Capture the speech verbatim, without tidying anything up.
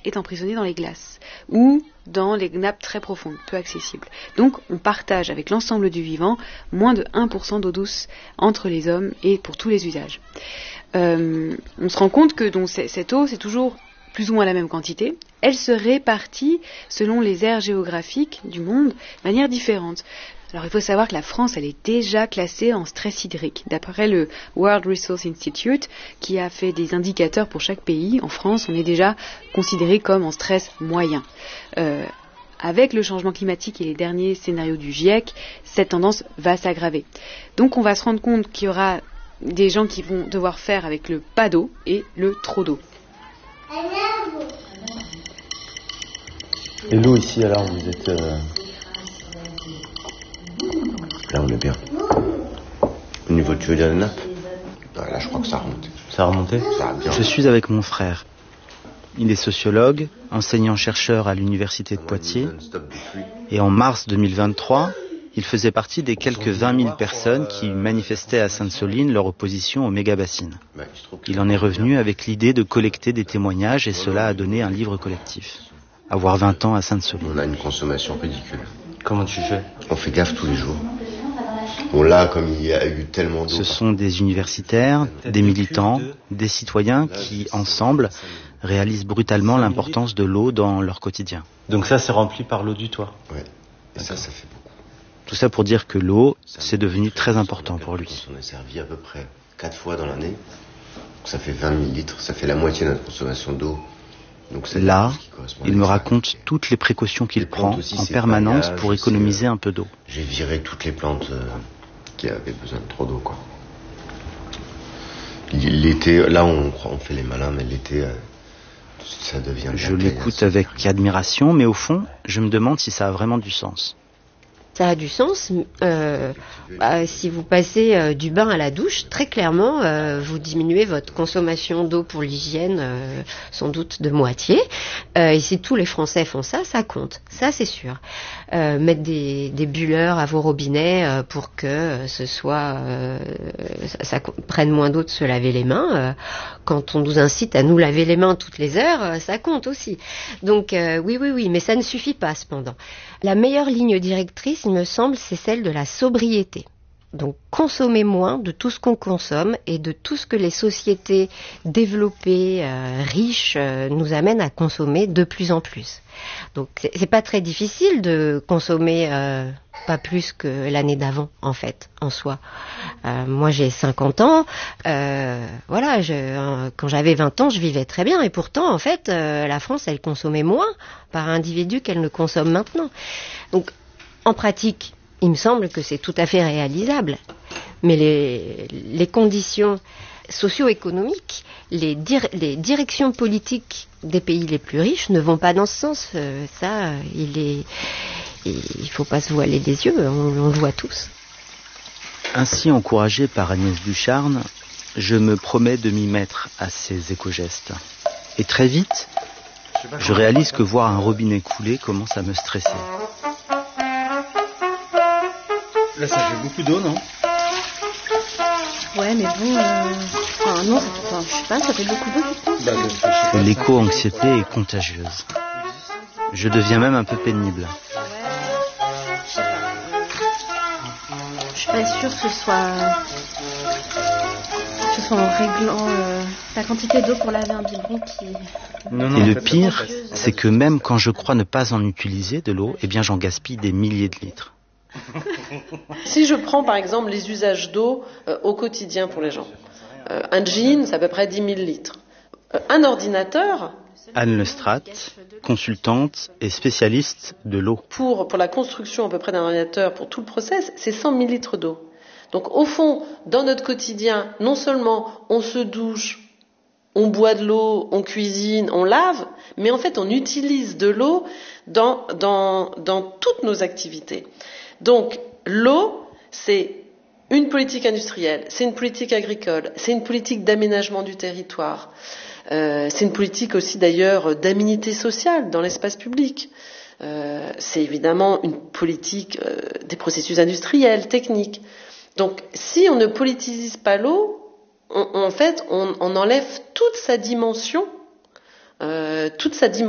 est emprisonné dans les glaces ou dans les nappes très profondes, peu accessibles. Donc on partage avec l'ensemble du vivant moins de un pour cent d'eau douce entre les hommes et pour tous les usages. Euh, on se rend compte que donc, cette eau, c'est toujours plus ou moins la même quantité. Elle se répartit selon les aires géographiques du monde de manière différente. Alors il faut savoir que la France, elle est déjà classée en stress hydrique. D'après le World Resource Institute, qui a fait des indicateurs pour chaque pays, en France, on est déjà considéré comme en stress moyen. Euh, avec le changement climatique et les derniers scénarios du GIEC, cette tendance va s'aggraver. Donc on va se rendre compte qu'il y aura des gens qui vont devoir faire avec le pas d'eau et le trop d'eau. Et l'eau ici, alors, vous êtes... Euh... Là, on est bien. Au niveau, tu veux dire, la nappe ? Là, je crois que ça remonte. Ça a remonté ? Ça a bien. Je suis avec mon frère. Il est sociologue, enseignant-chercheur à l'université de Poitiers. Et en mars deux mille vingt-trois, il faisait partie des quelques vingt mille personnes qui manifestaient à Sainte-Soline leur opposition aux méga-bassines. Il en est revenu avec l'idée de collecter des témoignages et cela a donné un livre collectif. Avoir vingt ans à Sainte-Soline. On a une consommation ridicule. Comment tu fais ? On fait gaffe tous les jours. Bon là, comme il y a eu tellement d'eau... Ce sont des universitaires, des militants, des citoyens qui, ensemble, réalisent brutalement l'importance de l'eau dans leur quotidien. Donc ça, c'est rempli par l'eau du toit ? Oui, et ça, ça fait beaucoup. Tout ça pour dire que l'eau, c'est devenu très important pour lui. On est servi à peu près quatre fois dans l'année. Ça fait vingt mille litres, ça fait la moitié de notre consommation d'eau. Donc là, il me raconte toutes les précautions qu'il prend en permanence pour économiser un peu d'eau. J'ai viré toutes les plantes euh, qui avaient besoin de trop d'eau, quoi. L'été, là on, on fait les malins, mais l'été, euh, ça devient... Je l'écoute avec admiration, mais au fond, je me demande si ça a vraiment du sens. Ça a du sens. Euh, bah, si vous passez euh, du bain à la douche, très clairement, euh, vous diminuez votre consommation d'eau pour l'hygiène, euh, sans doute de moitié. Euh, et si tous les Français font ça, ça compte. Ça, c'est sûr. Euh, mettre des, des bulleurs à vos robinets euh, pour que euh, ce soit, euh, ça, ça prenne moins d'eau de se laver les mains. Euh, quand on nous incite à nous laver les mains toutes les heures, euh, ça compte aussi. Donc euh, oui, oui, oui, mais ça ne suffit pas cependant. La meilleure ligne directrice, il me semble, c'est celle de la sobriété. Donc consommer moins de tout ce qu'on consomme et de tout ce que les sociétés développées, euh, riches, euh, nous amènent à consommer de plus en plus. Donc c'est, c'est pas très difficile de consommer euh, pas plus que l'année d'avant, en fait, en soi. Euh, moi j'ai cinquante ans, euh, voilà, je, euh, quand j'avais vingt ans, je vivais très bien et pourtant, en fait, euh, la France, elle consommait moins par individu qu'elle ne consomme maintenant. Donc en pratique, il me semble que c'est tout à fait réalisable. Mais les, les conditions socio-économiques, les, dir, les directions politiques des pays les plus riches ne vont pas dans ce sens. Euh, ça, il est, il ne faut pas se voiler les yeux, on, on le voit tous. Ainsi encouragé par Agnès Boucharn, je me promets de m'y mettre à ces éco-gestes. Et très vite, je réalise que voir un robinet couler commence à me stresser. Là, ça fait beaucoup d'eau, non ? Ouais, mais bon, euh... enfin, non, ça fait, enfin, je sais pas, ça fait beaucoup d'eau du coup. Bah, l'éco-anxiété est contagieuse. Je deviens même un peu pénible. Je suis pas sûre que ce soit, que ce soit en réglant euh, la quantité d'eau pour laver un biberon qui... Non, non, et le pire, c'est que même quand je crois ne pas en utiliser de l'eau, eh bien j'en gaspille des milliers de litres. Si je prends par exemple les usages d'eau euh, au quotidien pour les gens, euh, un jean, c'est à peu près dix mille litres. Euh, un ordinateur... Anne Lestrade, consultante et spécialiste de l'eau. Pour, pour la construction à peu près d'un ordinateur, pour tout le process, c'est cent mille litres d'eau. Donc au fond, dans notre quotidien, non seulement on se douche, on boit de l'eau, on cuisine, on lave, mais en fait on utilise de l'eau dans, dans, dans toutes nos activités. Donc l'eau, c'est une politique industrielle, c'est une politique agricole, c'est une politique d'aménagement du territoire, euh, c'est une politique aussi d'ailleurs d'aménité sociale dans l'espace public. Euh, c'est évidemment une politique euh, des processus industriels, techniques. Donc si on ne politise pas l'eau, on, en fait on, on enlève toute sa dimension, euh, toute sa dimension